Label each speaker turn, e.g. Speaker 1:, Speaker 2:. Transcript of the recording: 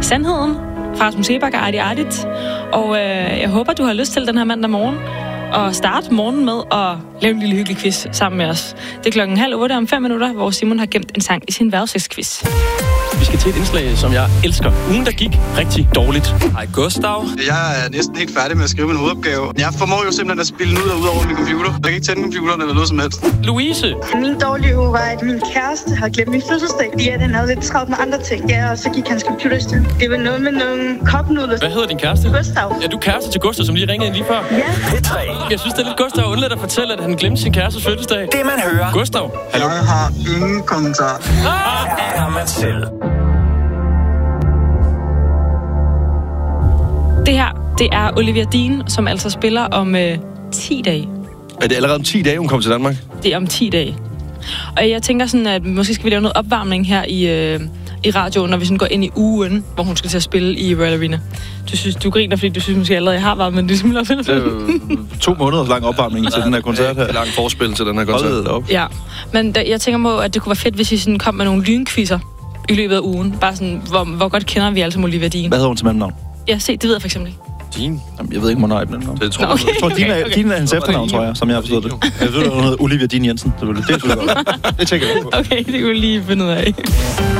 Speaker 1: Sandheden fra Rasmus Seebach og Artigt. Og jeg håber, du har lyst til den her mandag morgen og starte morgenen med at lave en lille hyggelig quiz sammen med os. Det er 7:30 om 5 minutter, hvor Simon har gemt en sang i sin vejrudsigtsquiz.
Speaker 2: Vi skal til et indslag, som jeg elsker. Ugen, der gik rigtig dårligt.
Speaker 3: Hej Gustav.
Speaker 4: Jeg er næsten helt færdig med at skrive en hovedopgave. Jeg formår jo simpelthen at spille den ud over min computer. Jeg kan ikke tænde computeren eller noget som helst.
Speaker 2: Louise.
Speaker 5: Min dårlige uge var, at min kæreste har glemt min fødselsdag. Ja, den havde lidt travlt med andre ting. Ja, og så gik hans computer i stykker. Det var noget med nogle kopnudler.
Speaker 2: Hvad hedder din kæreste?
Speaker 5: Gustav.
Speaker 2: Er du kæreste til Gustav, som lige ringede ind lige før?
Speaker 5: Ja.
Speaker 2: Jeg synes, det er lidt Gustav undladt at fortælle, at han glemte sin kærestes fødselsdag.
Speaker 6: Det man hører.
Speaker 2: Gustav.
Speaker 4: Jeg har ingen kommentar.
Speaker 6: Her er man selv.
Speaker 1: Det her, det er Olivia Dean, som altså spiller om 10 dage.
Speaker 3: Er det allerede om 10 dage, hun kommer til Danmark?
Speaker 1: Det er om 10 dage. Og jeg tænker sådan, at måske skal vi lave noget opvarmning her i radioen, når vi sådan går ind i ugen, hvor hun skal til at spille i Royal Arena. Du griner, fordi du synes måske allerede, jeg har varmet, men det er simpelthen...
Speaker 3: Det er 2 måneders lang opvarmning til den her koncert her. Lang forspil til den her koncert.
Speaker 1: Ja, men jeg tænker på, at det kunne være fedt, hvis I sådan kom med nogle lynquizzer i løbet af ugen. Bare sådan, hvor godt kender vi altså Olivia Dean.
Speaker 3: Hvad hedder hun til mellemnavn?
Speaker 1: Ja, se, det ved jeg for eksempel ikke.
Speaker 3: Dean? Jamen, jeg ved ikke, om hun har et mellemnavn. Det tror jeg.
Speaker 1: Okay.
Speaker 3: Jeg tror, Dean er hendes efternavn, tror jeg, som jeg har forstået det. Jeg ved, hun hedder Olivia Dean Jensen. Det er selvfølgelig godt. Det tjekker jeg på.
Speaker 1: Okay, det kunne lige finde ud af.